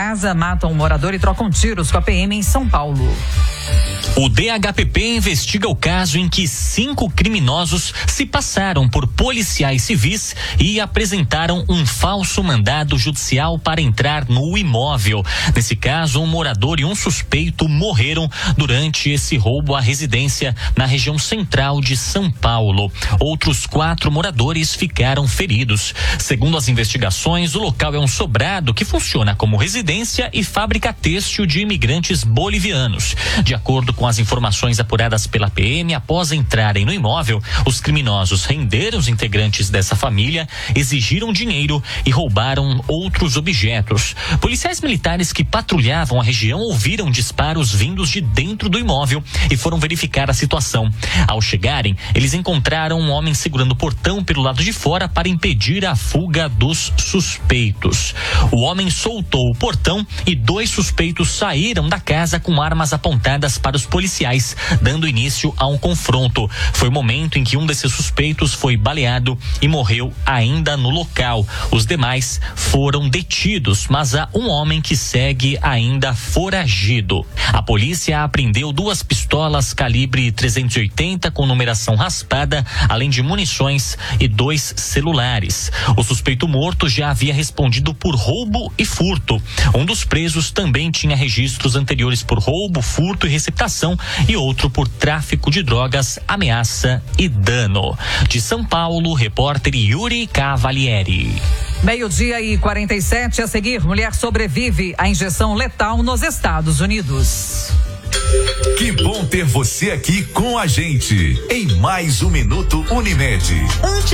casa, matam um morador e trocam tiros com a PM em São Paulo. O DHPP investiga o caso em que 5 criminosos se passaram por policiais civis e apresentaram um falso mandado judicial para entrar no imóvel. Nesse caso, um morador e um suspeito morreram durante esse roubo à residência na região central de São Paulo. Outros 4 moradores ficaram feridos. Segundo as investigações, o local é um sobrado que funciona como residência e fábrica têxtil de imigrantes bolivianos. De acordo com as informações apuradas pela PM, após entrarem no imóvel, os criminosos renderam os integrantes dessa família, exigiram dinheiro e roubaram outros objetos. Policiais militares que patrulhavam a região ouviram disparos vindos de dentro do imóvel e foram verificar a situação. Ao chegarem, eles encontraram um homem segurando o portão pelo lado de fora para impedir a fuga dos suspeitos. O homem soltou o portão e 2 suspeitos saíram da casa com armas apontadas para os policiais, dando início a um confronto. Foi o momento em que um desses suspeitos foi baleado e morreu ainda no local. Os demais foram detidos, mas há um homem que segue ainda foragido. A polícia apreendeu 2 pistolas calibre 380 com numeração raspada, além de munições e 2 celulares. O suspeito morto já havia respondido por roubo e furto. Um dos presos também tinha registros anteriores por roubo, furto e receptação, e outro por tráfico de drogas, ameaça e dano. De São Paulo, repórter Yuri Cavalieri. 12:47 a seguir, mulher sobrevive à injeção letal nos Estados Unidos. Que bom ter você aqui com a gente em mais um Minuto Unimed.